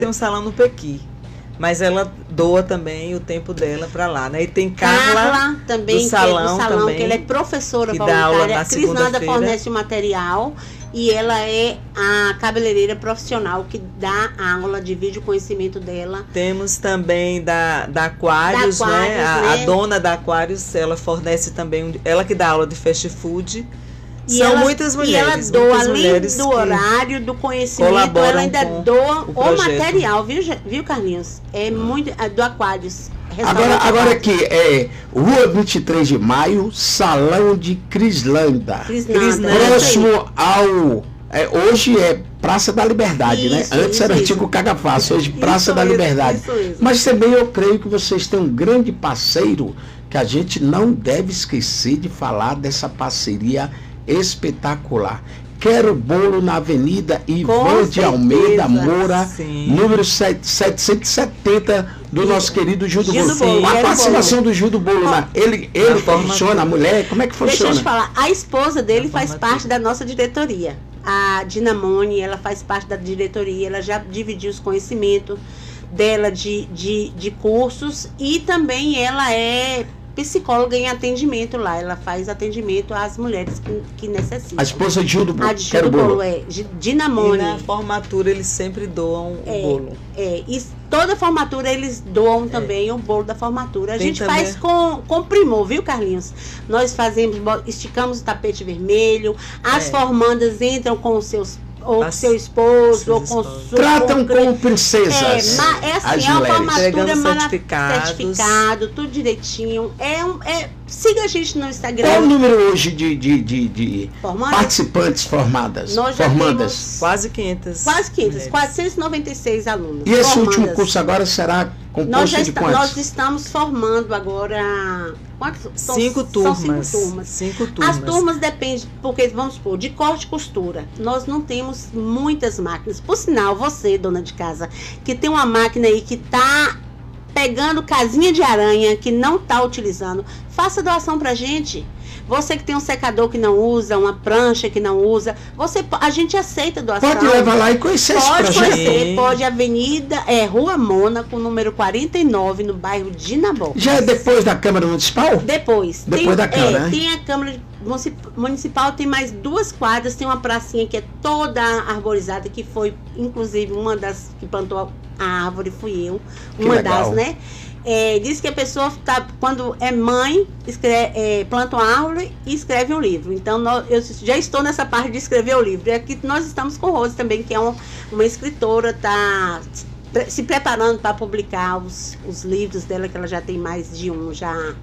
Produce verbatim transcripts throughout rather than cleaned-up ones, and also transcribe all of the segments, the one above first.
tem um salão no Pequi, mas ela doa também o tempo dela para lá, né? E tem Carla, Carla também, do salão, que é do salão, também, que ela é professora que dá aula voluntária. na A Cris Nanda segunda-feira. fornece o material e ela é a cabeleireira profissional que dá aula, divide o conhecimento dela. Temos também da, da Aquários, Da Aquários, né? A, né? a dona da Aquários, ela fornece também, um, ela que dá aula de fast food. E São ela, muitas mulheres. E ela doa, muitas além mulheres do que horário, do conhecimento, colaboram ela ainda com doa o o, projeto. material, viu, Ja- viu, Carlinhos? É muito é do Aquários. Agora, Restaurante agora Aquários. aqui, é Rua vinte e três de maio, Salão de Crislanda. Cris Cris Nanda, Nanda. é isso aí. Próximo ao... é, hoje é Praça da Liberdade, né? Isso, Antes isso, era isso. antigo Caga Fácil, hoje Praça Isso da mesmo, Liberdade. isso mesmo. Mas também eu creio que vocês têm um grande parceiro que a gente não deve esquecer de falar dessa parceria espetacular. Quero Bolo na Avenida Ivan de certeza, Almeida Moura, sim. número sete- setecentos e setenta do nosso querido Gil do Gil Bolo. do Bolo, A Gil do participação do Gil do Bolo, na, ele, ele forma- funciona, a mulher, como é que Deixa eu funciona? te falar, a esposa dele Da faz forma parte que- da nossa diretoria. A Dinamone, ela faz parte da diretoria, ela já dividiu os conhecimentos dela de, de, de cursos e também ela é psicóloga em atendimento lá. Ela faz atendimento às mulheres que, que necessitam. A esposa de Gil do Bolo. A de Gil Quero do Bolo. Bolo é Gi- E Dinamone. na formatura eles sempre doam É. o bolo. É, e toda formatura eles doam também o bolo da formatura. A Tem gente também- faz com, com primor, viu, Carlinhos? Nós fazemos, bo- esticamos o tapete vermelho, as É. formandas entram com os seus, ou As- seu esposo, seus ou com esposos. sua. Tratam com- como princesas. É, ma- é as assim, é uma mulheres. formatura Entregando mara- certificados. certificado, tudo direitinho. É um, é, siga a gente no Qual o Instagram. número hoje de, de, de, de Formandas? participantes formadas? Nós já formandas. temos Quase quinhentas. quase quinhentas, mulheres. quatrocentos e noventa e seis alunos. E esse formandas. último curso agora será Nós, composto já de está- quantos? nós estamos formando agora. Quantos? São- Cinco são turmas. cinco turmas. Cinco turmas. As turmas dependem, porque vamos supor, de corte e costura. Nós não temos muitas máquinas. Por sinal, você, dona de casa, que tem uma máquina aí que está pegando casinha de aranha, que não está utilizando, faça doação pra gente. Você que tem um secador que não usa, uma prancha que não usa, você, po- a gente aceita doação. Pode levar lá e conhecer esse Pode projeto. conhecer, Sim. pode, Avenida, é, Rua Mônaco, número quarenta e nove, no bairro de Naboca. Já é depois da Câmara Municipal? Depois. Depois tem, da Câmara, é, né? tem a Câmara Municip- Municipal, tem mais duas quadras, tem uma pracinha que é toda arborizada, que foi, inclusive, uma das que plantou a árvore, fui eu, Que uma legal. das, né? É, diz que a pessoa, tá, quando é mãe, escreve, é, planta uma árvore e escreve um livro. Então, nós, eu já estou nessa parte de escrever o livro. E aqui nós estamos com Rose também, que é um- uma escritora, está se preparando para publicar os, os livros dela, que ela já tem mais de um já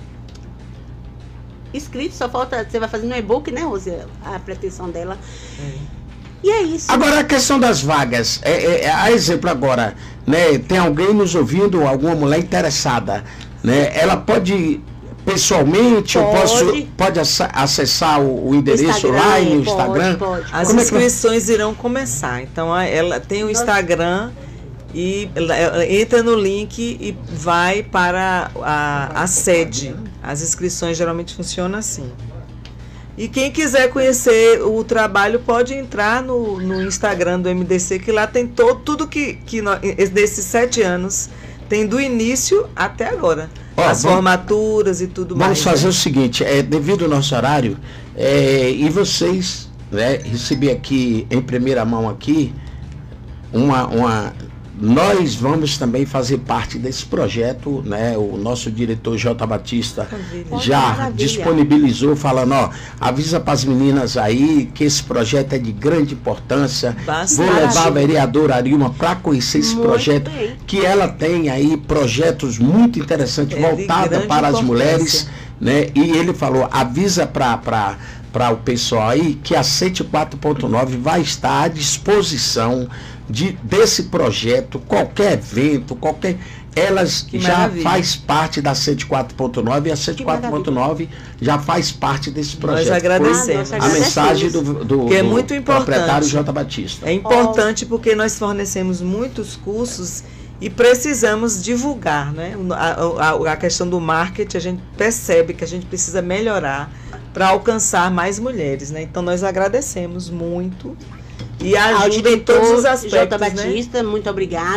escrito. Só falta, você vai fazer no e-book, né, Rose? A pretensão dela. E é isso. Agora a questão das vagas, é, é, é, a exemplo agora, né, tem alguém nos ouvindo, alguma mulher interessada, né, ela pode pessoalmente, eu Pode. posso, pode ac- acessar o, o endereço Instagram, lá no pode, Instagram? pode. As Como é que vai- inscrições irão começar. Então, a- ela tem o Nós- Instagram e ela- ela entra no link e vai para a, a sede. As inscrições geralmente funcionam assim. E quem quiser conhecer o trabalho pode entrar no, no Instagram do M D C, que lá tem todo, tudo que, que nós, desses sete anos, tem do início até agora. Ó, As vamos- formaturas e tudo mais. Vamos fazer né? o seguinte, é, devido ao nosso horário, é, e vocês, né, recebi aqui em primeira mão aqui, uma, uma, nós vamos também fazer parte desse projeto, né, o nosso diretor J. Batista Maravilha. já Maravilha. disponibilizou, falando, ó, avisa para as meninas aí que esse projeto é de grande importância, Bastante. vou levar a vereadora Arilma para conhecer esse Muito projeto, bem. que ela tem aí projetos muito interessantes É de voltados grande para as importância. mulheres, né? E ele falou, avisa para para o pessoal aí que a cento e quatro ponto nove vai estar à disposição de, desse projeto, qualquer evento, qualquer... Elas Que já maravilha. faz parte da cento e quatro ponto nove e a cento e quatro ponto nove já faz parte desse projeto. Nós agradecemos. Ah, Foi nós a mensagem do, do, Que é do muito importante. proprietário J. Batista. É importante porque nós fornecemos muitos cursos e precisamos divulgar, né? A, a, a questão do marketing, a gente percebe que a gente precisa melhorar para alcançar mais mulheres, né? Então nós agradecemos muito E Ao ajuda em todos os diretor aspectos, J. né? Batista, muito obrigada.